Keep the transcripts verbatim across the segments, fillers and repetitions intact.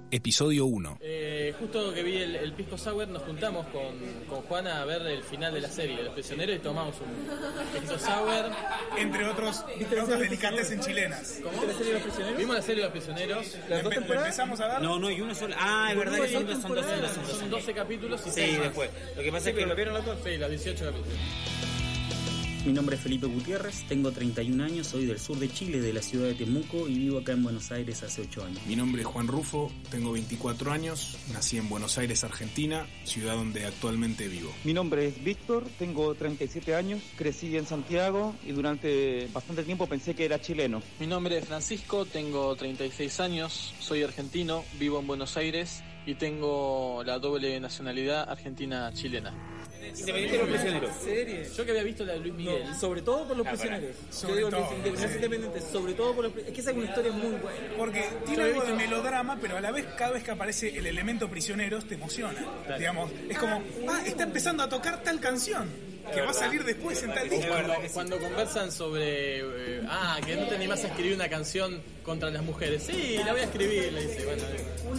episodio uno. Eh, justo que vi el, el Pisco Sour, nos juntamos con, con Juana a ver el final de la serie, Los Prisioneros, y tomamos un Pisco Sour. Entre otros, otras delicatessen chilenas. ¿Cómo? ¿Viste la serie de Los Prisioneros? Vimos la serie de Los Prisioneros. ¿Las dos temporadas? ¿Empezamos a dar? No, no, y una sola. Ah, es verdad que son dos, son doce, son doce. Son doce capítulos y Sí, seis más. después. Lo que pasa Sí, es que pero- lo vieron los dos. Sí, los dieciocho capítulos. Mi nombre es Felipe Gutiérrez, tengo treinta y un años, soy del sur de Chile, de la ciudad de Temuco, y vivo acá en Buenos Aires hace ocho años. Mi nombre es Juan Rufo, tengo veinticuatro años, nací en Buenos Aires, Argentina, ciudad donde actualmente vivo. Mi nombre es Víctor, tengo treinta y siete años, crecí en Santiago y durante bastante tiempo pensé que era chileno. Mi nombre es Francisco, tengo treinta y seis años, soy argentino, vivo en Buenos Aires y tengo la doble nacionalidad argentina-chilena. Independiente de Los Prisioneros. Serie. Yo que había visto la de Luis Miguel. No, sobre todo por los Ah, prisioneros. Sobre Yo digo todo, que es independiente, sí. independiente, sobre todo por los pri- es que esa es una historia muy buena. Porque tiene algo de melodrama, pero a la vez, cada vez que aparece el elemento prisioneros, te emociona. Digamos, es como, ah, está empezando a tocar tal canción, que va a salir después en tal disco. Cuando, cuando conversan sobre eh, ah, que no te animás a escribir una canción contra las mujeres. Sí, la voy a escribir, le dice. Bueno,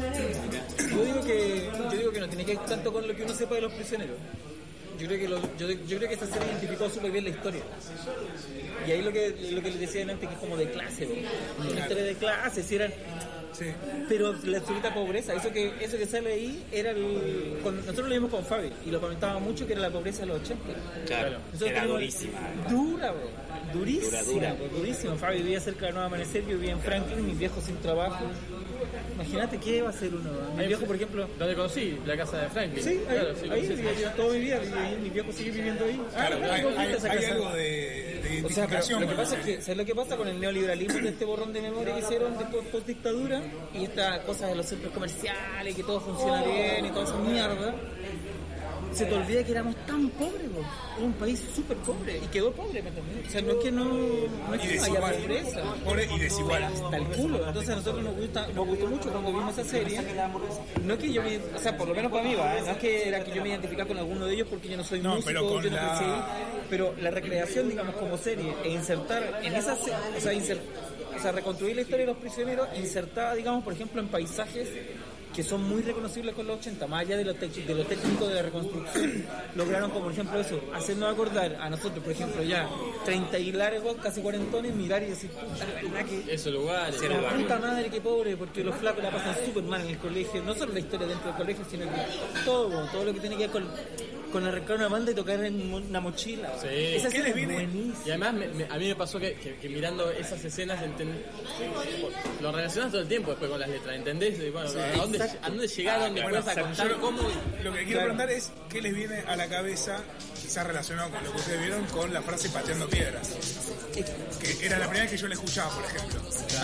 Yo digo que yo digo que no tiene que ver tanto con lo que uno sepa de los prisioneros. Yo creo que lo- yo, yo creo que esta serie identificó súper bien la historia. Y ahí lo que lo que les decía antes, que es como de clase, ¿no? Una historia de clase, si eran Sí. pero la absoluta pobreza, eso que eso que sale ahí era el cuando nosotros lo vimos con Fabi y lo comentábamos mucho, que era la pobreza de los ochenta. Claro, Nosotros era tenemos- durísima. Dura, bro. Durísima, Dura, dura. bro, durísima. Fabi vivía cerca de Nueva Amanecer, yo vivía en Franklin, mis viejos sin trabajo. Imagínate qué va a hacer uno. Mi ahí viejo, fue por ejemplo. donde conocí la casa de Franklin. Sí, ahí, Claro, sí, ahí sí, vivía sí. yo toda mi vida, viví ahí, mi viejo sigue viviendo ahí. Claro, Ah, hay, ¿cómo hay- fuiste a esa hay casa? algo de, de O sea, pero identificación. lo que con pasa la es que, serie. ¿sabes lo que pasa con el neoliberalismo de este borrón de memoria que hicieron después post dictadura? Y estas cosas de los centros comerciales, que todo funciona bien y toda esa mierda. Se te olvida que éramos tan pobres, bro. Era un país súper pobre y quedó pobre, ¿me entiendes? O sea, no es que no, no es Y que no haya desigual. pobreza. Pobre y desigual. Hasta el culo. Entonces a nosotros nos gusta, nos gustó mucho cuando vimos esa serie. No es que yo me, o sea, por lo menos para mí, ¿va? No es que era que yo me identificara con alguno de ellos porque yo no soy No, músico, pero con yo no la- crecí. Pero la recreación, digamos, como serie, e insertar en esa se- o sea, inser- o sea, reconstruir la historia de los prisioneros, insertada, digamos, por ejemplo, en paisajes que son muy reconocibles con los ochenta, más allá de lo, tec- de lo técnico de la reconstrucción, lograron, como por ejemplo eso, hacernos acordar a nosotros, por ejemplo, ya treinta y largos, casi cuarentones, mirar y decir, puta, la verdad que Esos lugares. Ese la lugar. puta madre, qué pobre, porque los flacos la pasan súper mal en el colegio, no solo la historia dentro del colegio, sino que todo, todo lo que tiene que ver con, con arrancar una banda y tocar en una mochila. Sí. Esa ¿Qué escena les es viene? buenísima. Y además me- me- a mí me pasó que, que- que mirando esas escenas enten- lo relacionas todo el tiempo después con las letras, ¿entendés? Y bueno, ¿a, dónde, ¿a dónde llegaron Bueno, después a yo contar lo- cómo? Lo que quiero preguntar es, ¿qué les viene a la cabeza, quizás relacionado con lo que ustedes vieron, con la frase pateando piedras? Que era la primera vez que yo la escuchaba, por ejemplo.